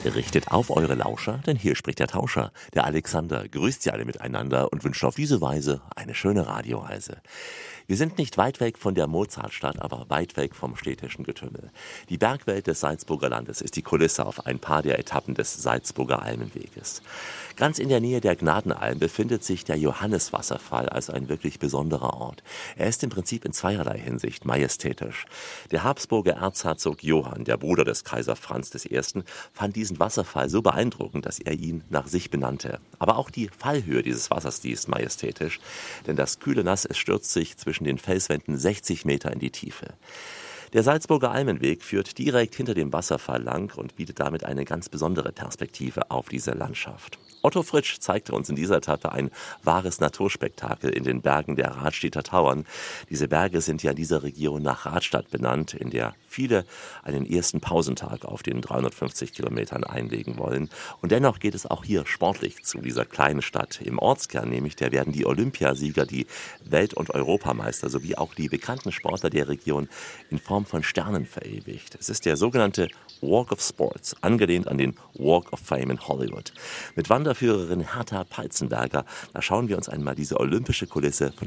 Richtet auf eure Lauscher, denn hier spricht der Tauscher. Der Alexander grüßt Sie alle miteinander und wünscht auf diese Weise eine schöne Radioreise. Wir sind nicht weit weg von der Mozartstadt, aber weit weg vom städtischen Getümmel. Die Bergwelt des Salzburger Landes ist die Kulisse auf ein paar der Etappen des Salzburger Almenweges. Ganz in der Nähe der Gnadenalm befindet sich der Johanniswasserfall als ein wirklich besonderer Ort. Er ist im Prinzip in zweierlei Hinsicht majestätisch. Der Habsburger Erzherzog Johann, der Bruder des Kaiser Franz I., fand diesen Wasserfall so beeindruckend, dass er ihn nach sich benannte. Aber auch die Fallhöhe dieses Wassers, die ist majestätisch, denn das kühle Nass, es stürzt sich zwischen den Felswänden 60 Meter in die Tiefe. Der Salzburger Almenweg führt direkt hinter dem Wasserfall lang und bietet damit eine ganz besondere Perspektive auf diese Landschaft. Otto Fritsch zeigte uns in dieser Etappe ein wahres Naturspektakel in den Bergen der Radstädter Tauern. Diese Berge sind ja in dieser Region nach Radstadt benannt, in der viele einen ersten Pausentag auf den 350 Kilometern einlegen wollen. Und dennoch geht es auch hier sportlich zu dieser kleinen Stadt. Im Ortskern nämlich, da werden die Olympiasieger, die Welt- und Europameister sowie auch die bekannten Sportler der Region in Form von Sternen verewigt. Es ist der sogenannte Walk of Sports, angelehnt an den Walk of Fame in Hollywood. Mit Wanderführerin Hertha Peizenberger, da schauen wir uns einmal diese olympische Kulisse von